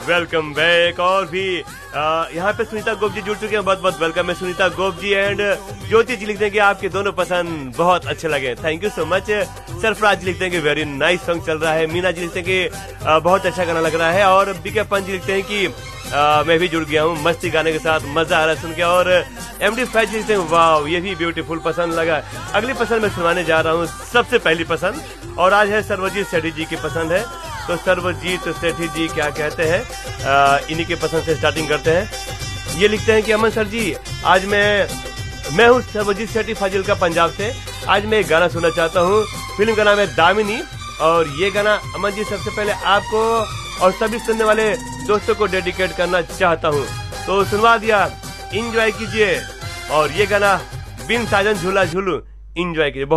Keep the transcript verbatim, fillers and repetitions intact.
Welcome back. और भी यहाँ पे सुनीता गोप जी जुड़ चुके हैं, बहुत बहुत वेलकम है सुनीता गोप जी। एंड ज्योति जी लिखते हैं कि आपके दोनों पसंद बहुत अच्छे लगे, thank you so much. Sarfaraz जी लिखते हैं कि वेरी नाइस सॉन्ग चल रहा है। मीना जी लिखते हैं कि आ, बहुत अच्छा गाना लग रहा है। और बीके पंच जी लिखते हैं कि आ, मैं भी जुड़ गया हूँ मस्ती गाने के साथ, मजा आ रहा है सुन के। और एमडी फैज लिखते हैं वाव ये भी ब्यूटीफुल पसंद लगा। अगली पसंद मैं सुनाने जा रहा हूँ, सबसे पहली पसंद, और आज है सर्वजीत सेठी जी की पसंद है। तो सर्वजीत सेठी जी क्या कहते हैं, इन्हीं के पसंद से स्टार्टिंग करते हैं। ये लिखते हैं कि अमन सर जी आज मैं मैं हूँ सर्वजीत सेठी फाजिल का पंजाब से। आज मैं एक गाना सुनना चाहता हूँ, फिल्म का नाम है दामिनी। और ये गाना अमन जी सबसे पहले आपको और सभी सुनने वाले दोस्तों को डेडिकेट करना चाहता हूँ, तो सुनवा दिया, इंजॉय कीजिए। और ये गाना बिन साजन झूला झूलू, इंजॉय कीजिए।